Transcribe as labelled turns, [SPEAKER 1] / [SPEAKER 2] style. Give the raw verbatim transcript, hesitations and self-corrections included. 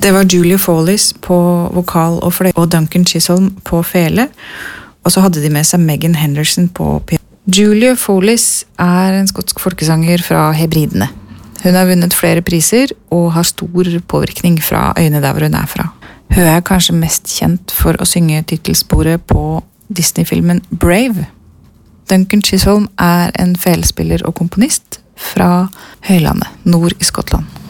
[SPEAKER 1] Det var Julia Follis på vokal og fløyte, og Duncan Chisholm på fele, og så hadde de med seg Megan Henderson på piano. Julia Follis er en skotsk folkesanger fra Hebridene. Hun har vunnet flere priser og har stor påvirkning fra øyene der hvor hun er fra. Hun er kanskje mest kjent for å synge titelsporet på Disney-filmen Brave. Duncan Chisholm er en felespiller og komponist fra Høylandet, nord i Skottland.